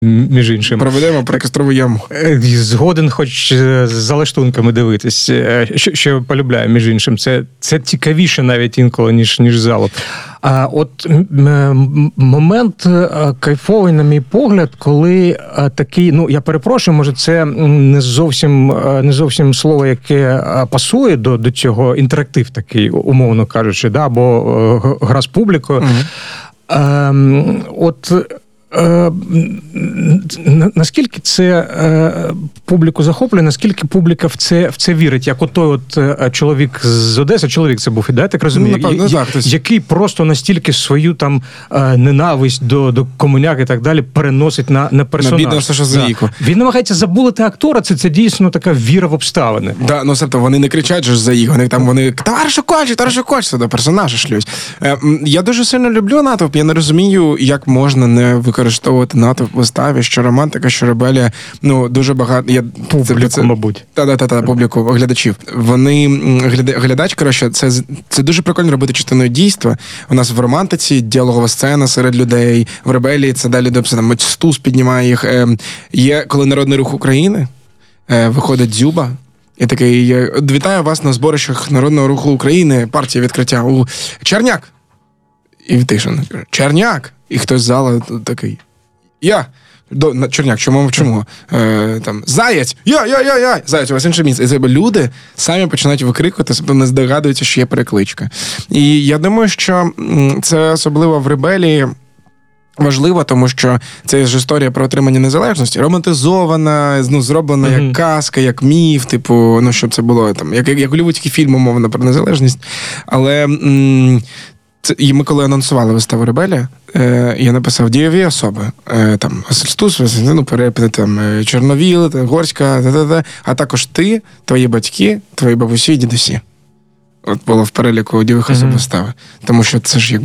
між іншим. Проведемо прикострову яму. Згоден хоч за лаштунками дивитись, що полюбляю, між іншим. Це цікавіше навіть інколи, ніж залу. А от момент кайфовий, на мій погляд, коли такий, я перепрошую, може це не зовсім слово, яке пасує до цього, інтерактив такий, умовно кажучи, да, або гра з публікою. От наскільки це публіку захоплює, наскільки публіка в це вірить, як той чоловік з Одеси, чоловік це був, да, я так розумію, який просто настільки свою там ненависть до комуняк і так далі переносить на персонаж. На бідного Сашу Заїку. Він намагається забулити актора, це дійсно така віра в обставини. Да, тобто вони не кричать же за їх, вони товаришу Кольчик, до персонажа шлють. Я дуже сильно люблю натовп, я не розумію, як можна не використовувати натовп в виставі, що романтика, що ребелія, дуже багато. Публіку, мабуть. Публіку, глядачів. Глядач, коротше, це дуже прикольно робити частиною дійства. У нас в романтиці діалогова сцена серед людей, в ребелії це далі до там стус піднімає їх. Є, коли Народний Рух України, виходить Дзюба, і такий: вітаю вас на зборищах Народного Руху України, партія відкриття у Черняк. І втишено. Черняк! І хтось з зала такий: я! Черняк, чому? Там, Заєць! Я! Заєць, у вас інше місце. І люди самі починають викрикувати, тобто не здогадуються, що є перекличка. І я думаю, що це особливо в ребелії важливо, тому що це ж історія про отримання незалежності, романтизована, зроблена як казка, як міф, щоб це було там, як голлівудський фільм, умовно, про незалежність. Але і ми коли анонсували виставу «Ребелія», я написав дієві особи. Там Стус, Чорновіл, Горська, а також ти, твої батьки, твої бабусі і дідусі. От було в переліку дієвих особ вистави. Тому що це ж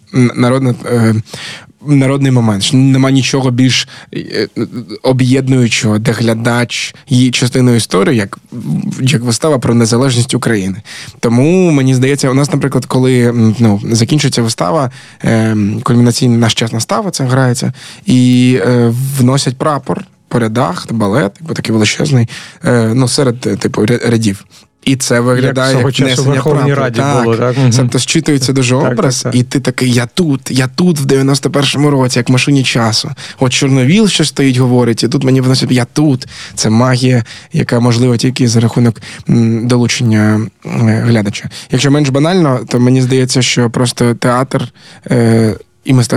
народний момент. Нема нічого більш об'єднуючого, де глядач є частиною історії, як вистава про незалежність України. Тому, мені здається, у нас, наприклад, коли закінчується вистава, кульмінаційний «Наш час настав», це грається, і вносять прапор по рядах, балет, такий величезний, серед рядів. І це виглядає як внесення прапору. Тобто зчитується дуже образ, і ти такий: я тут в 91-му році, як в машині часу. От Чорновіл ще стоїть, говорить, і тут мені вносять: я тут. Це магія, яка можлива тільки за рахунок долучення глядача. Якщо менш банально, то мені здається, що просто театр і мистецтво